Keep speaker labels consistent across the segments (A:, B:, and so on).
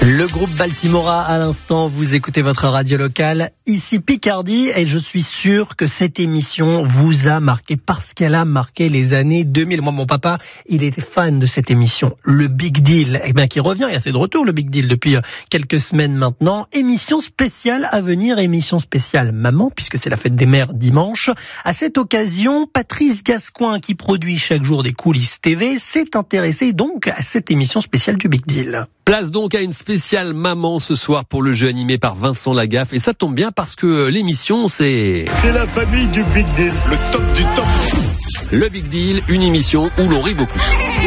A: Le groupe Baltimora à l'instant, vous écoutez votre radio locale, ici Picardie, et je suis sûr que cette émission vous a marqué parce qu'elle a marqué les années 2000. Moi, mon papa, il était fan de cette émission, le Big Deal, qui revient, et c'est de retour le Big Deal depuis quelques semaines maintenant. Émission spéciale à venir, émission spéciale Maman, puisque c'est la fête des mères dimanche. À cette occasion, Patrice Gascoin, qui produit chaque jour des coulisses TV, s'est intéressé donc à cette émission spéciale du Big Deal.
B: Place donc à une spéciale Maman ce soir pour le jeu animé par Vincent Lagaffe. Et ça tombe bien parce que l'émission, c'est
C: la famille du Big Deal, le top du top.
B: Le Big Deal, une émission où l'on rit beaucoup.
D: Ouvrez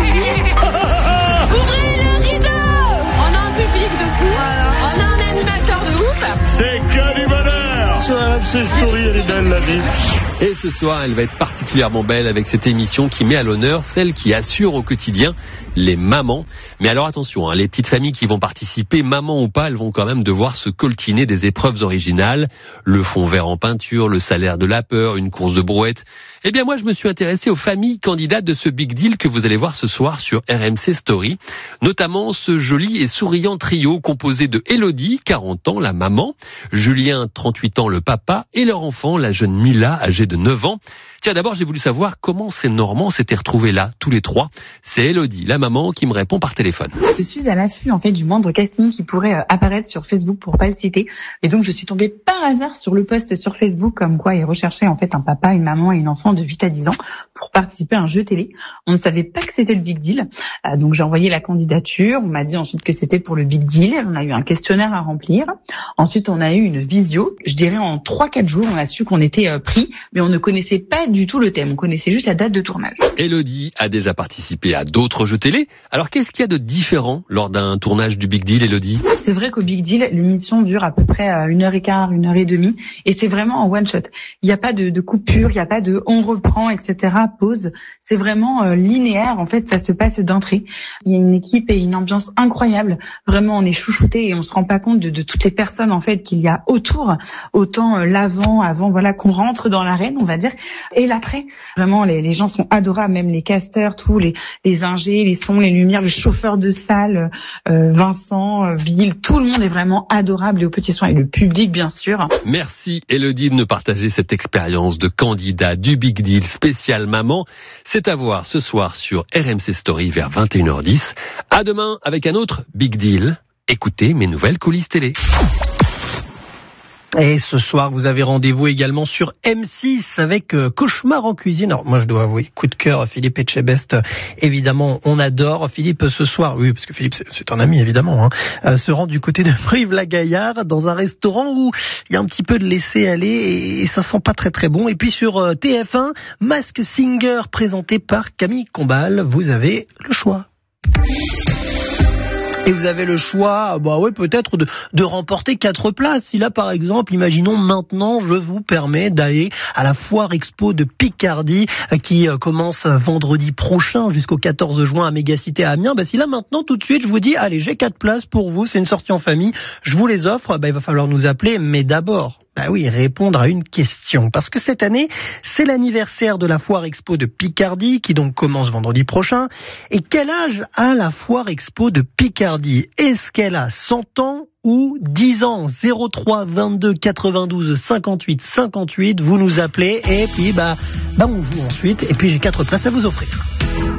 D: le rideau! On a un public de fou, on a un animateur de ouf.
C: C'est que du bonheur. Sur RMC Story, elle est belle la vie.
B: Et ce soir, elle va être particulièrement belle avec cette émission qui met à l'honneur celles qui assurent au quotidien les mamans. Mais alors attention, les petites familles qui vont participer, maman ou pas, elles vont quand même devoir se coltiner des épreuves originales. Le fond vert en peinture, le salaire de la peur, une course de brouette. Eh bien moi, je me suis intéressé aux familles candidates de ce Big Deal que vous allez voir ce soir sur RMC Story. Notamment ce joli et souriant trio composé de Elodie, 40 ans, la maman, Julien, 38 ans, le papa, et leur enfant, la jeune Mila, âgée de 9 ans. Tiens, d'abord, j'ai voulu savoir comment ces Normands s'étaient retrouvés là, tous les trois. C'est Elodie, la maman, qui me répond par téléphone.
E: Je suis à l'affût, du moindre casting qui pourrait apparaître sur Facebook pour pas le citer. Et donc, je suis tombée par hasard sur le post sur Facebook comme quoi ils recherchaient un papa, une maman et une enfant de 8 à 10 ans pour participer à un jeu télé. On ne savait pas que c'était le Big Deal. Donc, j'ai envoyé la candidature. On m'a dit ensuite que c'était pour le Big Deal. On a eu un questionnaire à remplir. Ensuite, on a eu une visio. Je dirais en 3-4 jours, on a su qu'on était pris, mais on ne connaissait pas du tout le thème. On connaissait juste la date de tournage.
B: Elodie a déjà participé à d'autres jeux télé. Alors, qu'est-ce qu'il y a de différent lors d'un tournage du Big Deal, Elodie?
E: C'est vrai qu'au Big Deal, l'émission dure à peu près 1h15, 1h30, et c'est vraiment en one shot. Il n'y a pas de coupure, il n'y a pas de on reprend, etc., pause. C'est vraiment linéaire, ça se passe d'un trait. Il y a une équipe et une ambiance incroyable. Vraiment, on est chouchouté et on se rend pas compte de toutes les personnes, qu'il y a autour. Autant l'avant, qu'on rentre dans l'arène, on va dire, et l'après. Vraiment, les gens sont adorables, même les casteurs, tous les ingés, les sons, les lumières, le chauffeur de salle, Vincent, Bill, tout le monde est vraiment adorable et aux petits soins, et le public bien sûr.
B: Merci Elodie de nous partager cette expérience de candidat du Big Deal spécial maman. C'est à voir ce soir sur RMC Story vers 21h10. À demain avec un autre Big Deal. Écoutez mes nouvelles coulisses télé.
A: Et ce soir, vous avez rendez-vous également sur M6 avec Cauchemar en cuisine. Alors moi, je dois avouer, coup de cœur, Philippe Etchebest, évidemment, on adore. Philippe, ce soir, oui, parce que Philippe, c'est un ami, évidemment, se rend du côté de Brive-la-Gaillarde dans un restaurant où il y a un petit peu de laisser-aller et ça sent pas très très bon. Et puis sur TF1, Masked Singer présenté par Camille Combal, vous avez le choix. Et vous avez le choix, peut-être de remporter 4 places. Si là, par exemple, imaginons maintenant, je vous permets d'aller à la Foire Expo de Picardie qui commence vendredi prochain jusqu'au 14 juin à Mégacité à Amiens. Si là, maintenant, tout de suite, je vous dis, allez, j'ai 4 places pour vous, c'est une sortie en famille, je vous les offre, il va falloir nous appeler, mais d'abord, répondre à une question. Parce que cette année, c'est l'anniversaire de la Foire Expo de Picardie, qui donc commence vendredi prochain. Et quel âge a la Foire Expo de Picardie? Est-ce qu'elle a 100 ans ou 10 ans? 03 22 92 58 58, vous nous appelez et puis on joue ensuite. Et puis j'ai 4 places à vous offrir.